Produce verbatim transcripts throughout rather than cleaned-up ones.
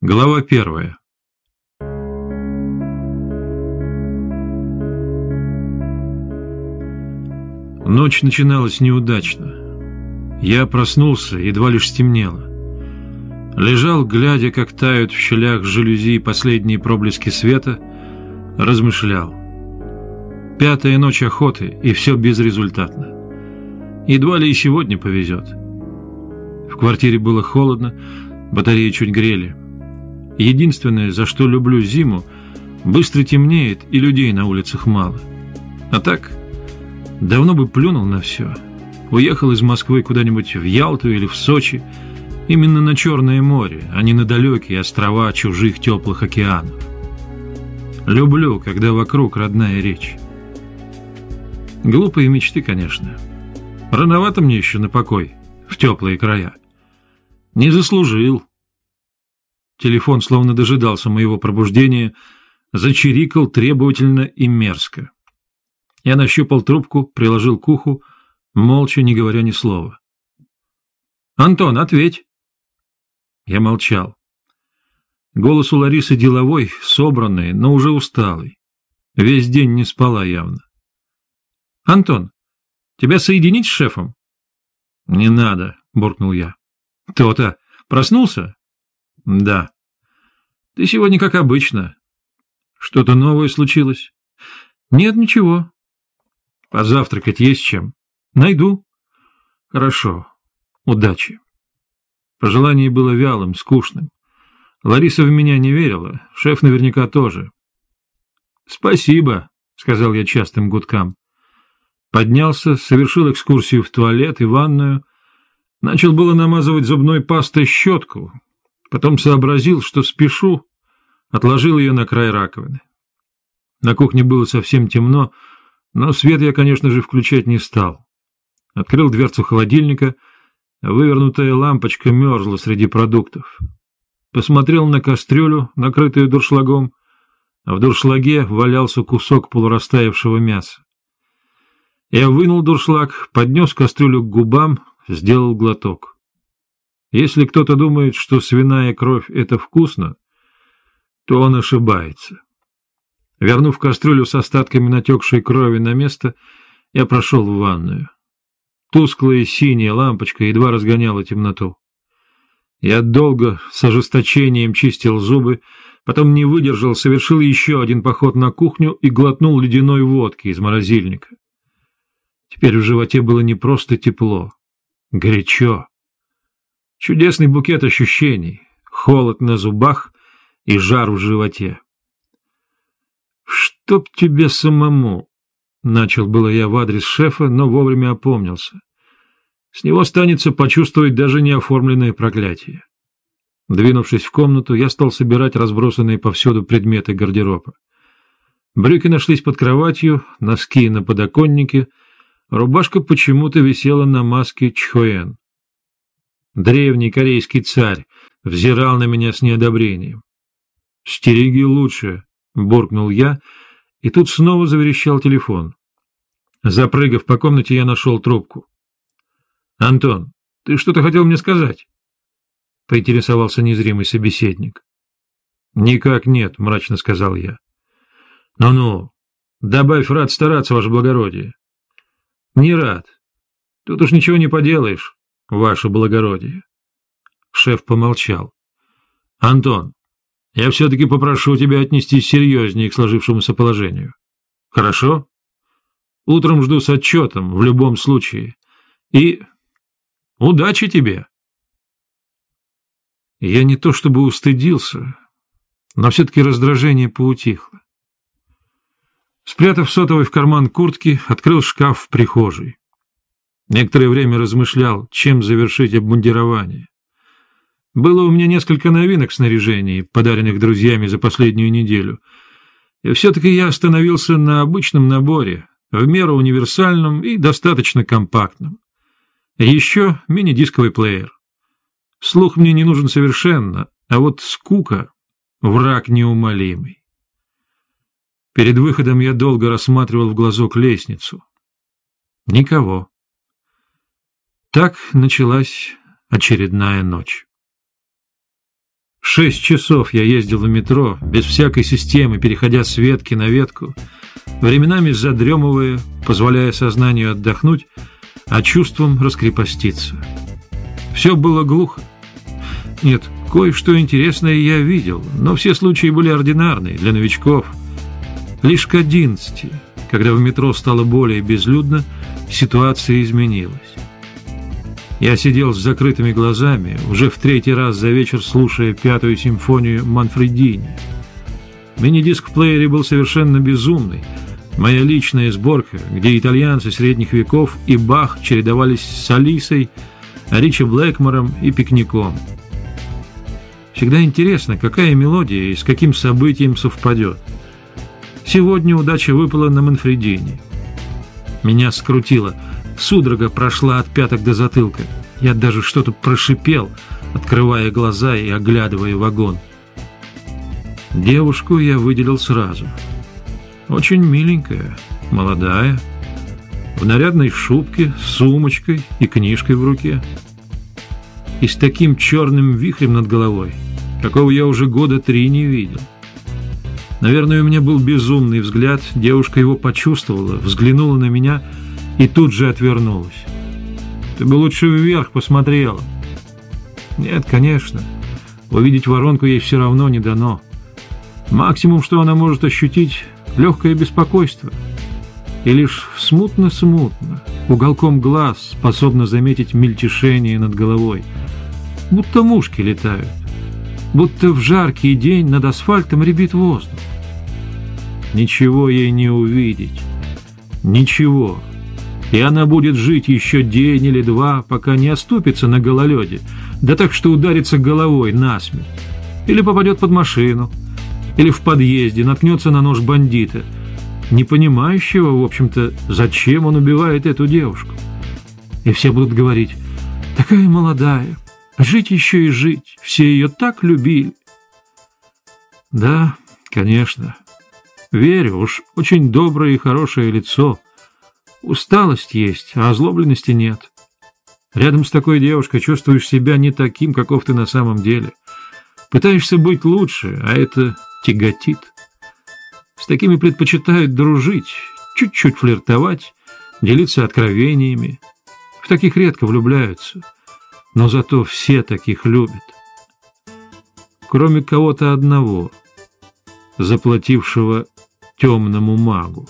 Глава первая. Ночь начиналась неудачно. Я проснулся, едва лишь стемнело. Лежал, глядя, как тают в щелях жалюзи последние проблески света, размышлял. Пятая ночь охоты, и все безрезультатно. Едва ли и сегодня повезет. В квартире было холодно, батареи чуть грели. Единственное, за что люблю зиму, быстро темнеет и людей на улицах мало. А так, давно бы плюнул на все. Уехал из Москвы куда-нибудь в Ялту или в Сочи, именно на Черное море, а не на далекие острова чужих теплых океанов. Люблю, когда вокруг родная речь. Глупые мечты, конечно. Рановато мне еще на покой, в теплые края. Не заслужил. Телефон словно дожидался моего пробуждения, зачирикал требовательно и мерзко. Я нащупал трубку, приложил к уху, молча, не говоря ни слова. «Антон, ответь!» Я молчал. Голос у Ларисы деловой, собранный, но уже усталый. Весь день не спала явно. «Антон, тебя соединить с шефом?» «Не надо», — буркнул я. «То-то. Проснулся?» «Да». «Ты сегодня как обычно». «Что-то новое случилось?» «Нет, ничего». «Позавтракать есть чем?» «Найду». «Хорошо. Удачи». Пожелание было вялым, скучным. Лариса в меня не верила, шеф наверняка тоже. «Спасибо», — сказал я частым гудкам. Поднялся, совершил экскурсию в туалет и ванную, начал было намазывать зубной пастой щетку, потом сообразил, что спешу, отложил ее на край раковины. На кухне было совсем темно, но свет я, конечно же, включать не стал. Открыл дверцу холодильника, вывернутая лампочка мерзла среди продуктов. Посмотрел на кастрюлю, накрытую дуршлагом, а в дуршлаге валялся кусок полурастаявшего мяса. Я вынул дуршлаг, поднес кастрюлю к губам, сделал глоток. Если кто-то думает, что свиная кровь — это вкусно, то он ошибается. Вернув кастрюлю с остатками натекшей крови на место, я прошел в ванную. Тусклая синяя лампочка едва разгоняла темноту. Я долго с ожесточением чистил зубы, потом не выдержал, совершил еще один поход на кухню и глотнул ледяной водки из морозильника. Теперь в животе было не просто тепло, горячо. Чудесный букет ощущений, холод на зубах и жар в животе. «Чтоб тебе самому!» — начал было я в адрес шефа, но вовремя опомнился. С него станется почувствовать даже неоформленное проклятие. Двинувшись в комнату, я стал собирать разбросанные повсюду предметы гардероба. Брюки нашлись под кроватью, носки на подоконнике, рубашка почему-то висела на маске Чхоэн. Древний корейский царь взирал на меня с неодобрением. «Стереги лучше», — буркнул я, и тут снова заверещал телефон. Запрыгав по комнате, я нашел трубку. «Антон, ты что-то хотел мне сказать?» — поинтересовался незримый собеседник. «Никак нет», — мрачно сказал я. «Ну-ну, добавь рад стараться, ваше благородие». «Не рад. Тут уж ничего не поделаешь, ваше благородие». Шеф помолчал. «Антон, я все-таки попрошу тебя отнестись серьезнее к сложившемуся положению. Хорошо? Утром жду с отчетом, в любом случае. И удачи тебе!» Я не то чтобы устыдился, но все-таки раздражение поутихло. Спрятав сотовый в карман куртки, открыл шкаф в прихожей. Некоторое время размышлял, чем завершить обмундирование. Было у меня несколько новинок в снаряжении, подаренных друзьями за последнюю неделю, и все-таки я остановился на обычном наборе, в меру универсальном и достаточно компактном. Еще мини-дисковый плеер. Слух мне не нужен совершенно, а вот скука — враг неумолимый. Перед выходом я долго рассматривал в глазок лестницу. Никого. Так началась очередная ночь. Шесть часов я ездил в метро, без всякой системы, переходя с ветки на ветку, временами задремывая, позволяя сознанию отдохнуть, а чувствам раскрепоститься. Все было глухо. Нет, кое-что интересное я видел, но все случаи были ординарные, для новичков. Лишь к одиннадцати, когда в метро стало более безлюдно, ситуация изменилась. Я сидел с закрытыми глазами, уже в третий раз за вечер слушая пятую симфонию Манфредини. Мини-диск в плеере был совершенно безумный. Моя личная сборка, где итальянцы средних веков и Бах чередовались с Алисой, Ричи Блэкмором и Пикником. Всегда интересно, какая мелодия и с каким событием совпадет. Сегодня удача выпала на Манфредини. Меня скрутило. Судорога прошла от пяток до затылка. Я даже что-то прошипел, открывая глаза и оглядывая вагон. Девушку я выделил сразу. Очень миленькая, молодая, в нарядной шубке, с сумочкой и книжкой в руке. И с таким черным вихрем над головой, какого я уже года три не видел. Наверное, у меня был безумный взгляд, девушка его почувствовала, взглянула на меня и тут же отвернулась. Ты бы лучше вверх посмотрела. Нет, конечно, увидеть воронку ей все равно не дано. Максимум, что она может ощутить, легкое беспокойство. И лишь смутно-смутно, уголком глаз способна заметить мельтешение над головой. Будто мушки летают. Будто в жаркий день над асфальтом рябит воздух. Ничего ей не увидеть. Ничего. И она будет жить еще день или два, пока не оступится на гололеде, да так, что ударится головой насмерть. Или попадет под машину. Или в подъезде наткнется на нож бандита, не понимающего, в общем-то, зачем он убивает эту девушку. И все будут говорить: такая молодая, жить еще и жить, все ее так любили. Да, конечно, верю, уж очень доброе и хорошее лицо. Усталость есть, а озлобленности нет. Рядом с такой девушкой чувствуешь себя не таким, каков ты на самом деле. Пытаешься быть лучше, а это тяготит. С такими предпочитают дружить, чуть-чуть флиртовать, делиться откровениями. В таких редко влюбляются, но зато все таких любят. Кроме кого-то одного, заплатившего темному магу.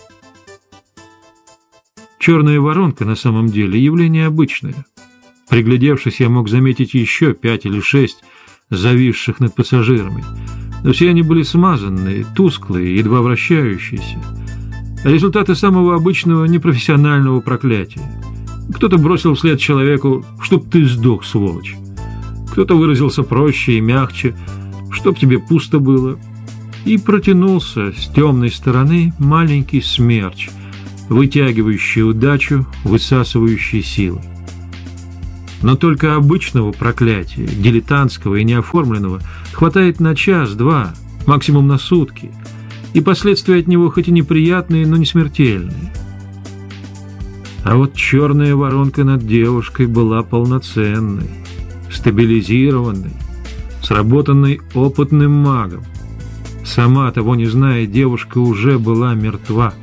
Черная воронка на самом деле явление обычное. Приглядевшись, я мог заметить еще пять или шесть зависших над пассажирами, но все они были смазанные, тусклые, едва вращающиеся. Результаты самого обычного непрофессионального проклятия. Кто-то бросил вслед человеку: «Чтоб ты сдох, сволочь». Кто-то выразился проще и мягче: «Чтоб тебе пусто было». И протянулся с темной стороны маленький смерч, вытягивающий удачу, высасывающий силы. Но только обычного проклятия, дилетантского и неоформленного, хватает на час-два, максимум на сутки, и последствия от него хоть и неприятные, но не смертельные. А вот черная воронка над девушкой была полноценной, стабилизированной, сработанной опытным магом. Сама того не зная, девушка уже была мертва.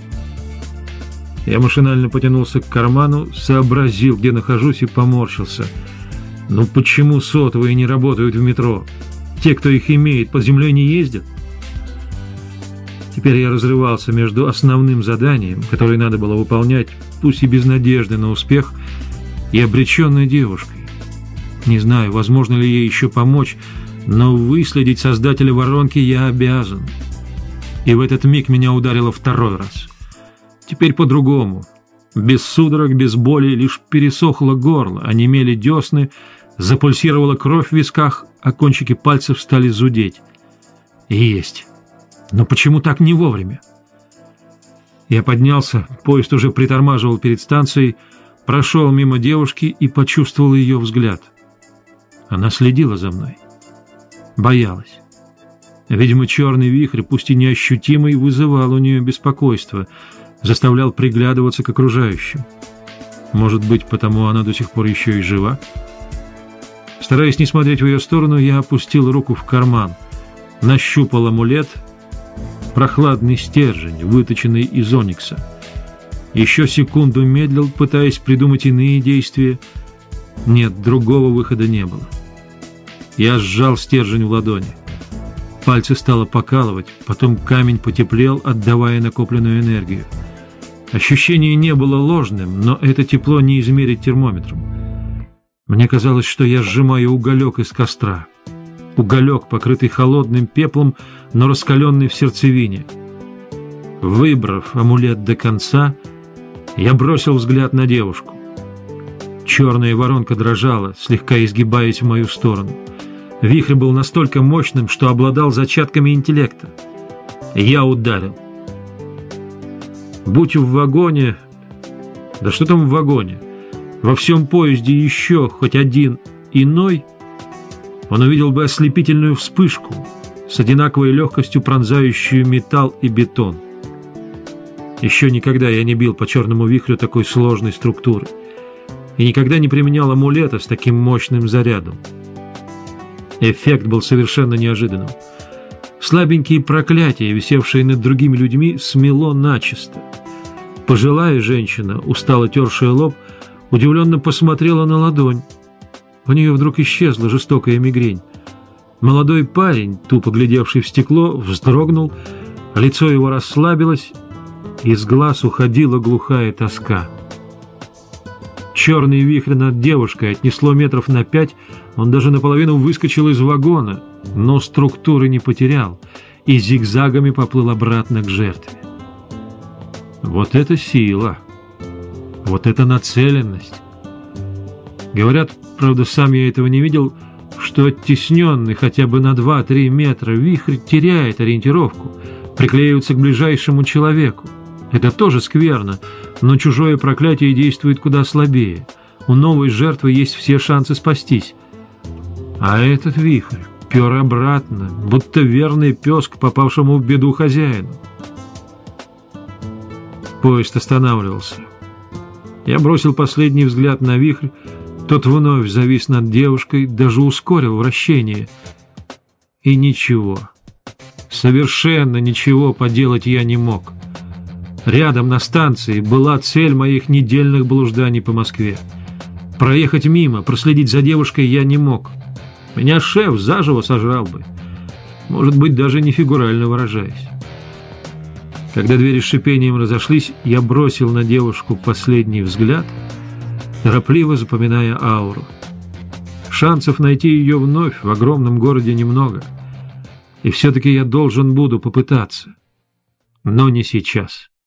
Я машинально потянулся к карману, сообразил, где нахожусь, и поморщился. Ну почему сотовые не работают в метро? Те, кто их имеет, под землей не ездят? Теперь я разрывался между основным заданием, которое надо было выполнять, пусть и без надежды на успех, и обреченной девушкой. Не знаю, возможно ли ей еще помочь, но выследить создателя воронки я обязан. И в этот миг меня ударило второй раз. Теперь по-другому. Без судорог, без боли, лишь пересохло горло, онемели десны, запульсировала кровь в висках, а кончики пальцев стали зудеть. Есть. Но почему так не вовремя? Я поднялся, поезд уже притормаживал перед станцией, прошел мимо девушки и почувствовал ее взгляд. Она следила за мной. Боялась. Видимо, черный вихрь, пусть и неощутимый, вызывал у нее беспокойство, заставлял приглядываться к окружающим. Может быть, потому она до сих пор еще и жива? Стараясь не смотреть в ее сторону, я опустил руку в карман, нащупал амулет, прохладный стержень, выточенный из оникса. Еще секунду медлил, пытаясь придумать иные действия. Нет, другого выхода не было. Я сжал стержень в ладони. Пальцы стало покалывать, потом камень потеплел, отдавая накопленную энергию. Ощущение не было ложным, но это тепло не измерить термометром. Мне казалось, что я сжимаю уголек из костра. Уголек, покрытый холодным пеплом, но раскаленный в сердцевине. Выбрав амулет до конца, я бросил взгляд на девушку. Черная воронка дрожала, слегка изгибаясь в мою сторону. Вихрь был настолько мощным, что обладал зачатками интеллекта. Я ударил. Будь в вагоне... Да что там в вагоне? Во всем поезде еще хоть один иной, он увидел бы ослепительную вспышку, с одинаковой легкостью пронзающую металл и бетон. Еще никогда я не бил по черному вихрю такой сложной структуры и никогда не применял амулета с таким мощным зарядом. Эффект был совершенно неожиданным. Слабенькие проклятия, висевшие над другими людьми, смело начисто. Пожилая женщина, устало тершая лоб, удивленно посмотрела на ладонь. У нее вдруг исчезла жестокая мигрень. Молодой парень, тупо глядевший в стекло, вздрогнул, лицо его расслабилось, из глаз уходила глухая тоска. Черный вихрь над девушкой отнесло метров на пять, он даже наполовину выскочил из вагона, но структуры не потерял и зигзагами поплыл обратно к жертве. Вот это сила! Вот это нацеленность! Говорят, правда, сам я этого не видел, что оттесненный хотя бы на два-три метра вихрь теряет ориентировку, приклеивается к ближайшему человеку. Это тоже скверно, но чужое проклятие действует куда слабее. У новой жертвы есть все шансы спастись. А этот вихрь пер обратно, будто верный пес к попавшему в беду хозяину. Поезд останавливался. Я бросил последний взгляд на вихрь, тот вновь завис над девушкой, даже ускорил вращение. И ничего, совершенно ничего поделать я не мог. Рядом на станции была цель моих недельных блужданий по Москве. Проехать мимо, проследить за девушкой я не мог. Меня шеф заживо сожрал бы, может быть, даже не фигурально выражаясь. Когда двери с шипением разошлись, я бросил на девушку последний взгляд, торопливо запоминая ауру. Шансов найти ее вновь в огромном городе немного, и все-таки я должен буду попытаться, но не сейчас.